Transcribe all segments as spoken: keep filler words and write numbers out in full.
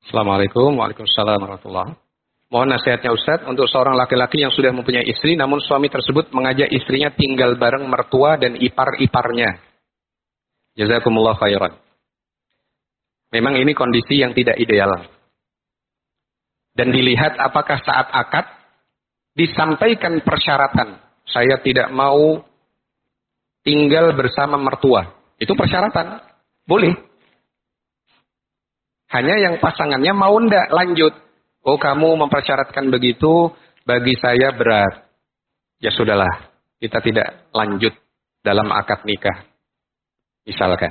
Assalamualaikum, waalaikumsalam warahmatullahi wabarakatuh. Mohon nasihatnya Ustadz untuk seorang laki-laki yang sudah mempunyai istri, namun suami tersebut mengajak istrinya tinggal bareng mertua dan ipar-iparnya. Jazakumullah khairan. Memang ini kondisi yang tidak ideal. Dan dilihat apakah saat akad disampaikan persyaratan. Saya tidak mau tinggal bersama mertua. Itu persyaratan. Boleh. Hanya yang pasangannya mau ndak lanjut. Oh, kamu mempersyaratkan begitu, bagi saya berat. Ya sudahlah, kita tidak lanjut dalam akad nikah. Misalkan.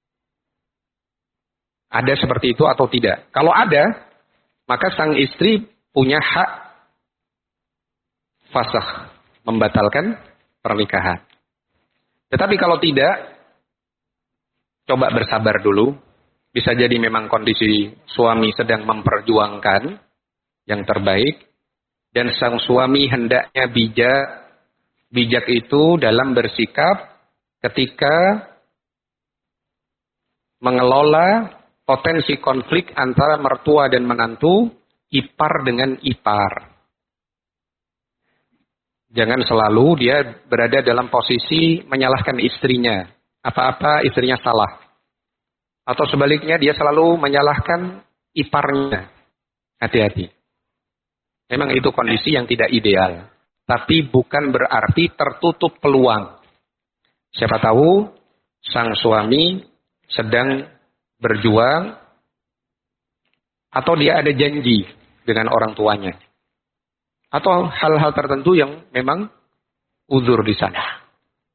Ada seperti itu atau tidak? Kalau ada, maka sang istri punya hak fasakh, membatalkan pernikahan. Tetapi kalau tidak, coba bersabar dulu. Bisa jadi memang kondisi suami sedang memperjuangkan yang terbaik. Dan sang suami hendaknya bijak. Bijak itu dalam bersikap ketika mengelola potensi konflik antara mertua dan menantu, ipar dengan ipar. Jangan selalu dia berada dalam posisi menyalahkan istrinya. Apa-apa istrinya salah. Atau sebaliknya dia selalu menyalahkan iparnya. Hati-hati. Memang itu kondisi yang tidak ideal. Tapi bukan berarti tertutup peluang. Siapa tahu sang suami sedang berjuang atau dia ada janji dengan orang tuanya. Atau hal-hal tertentu yang memang uzur di sana.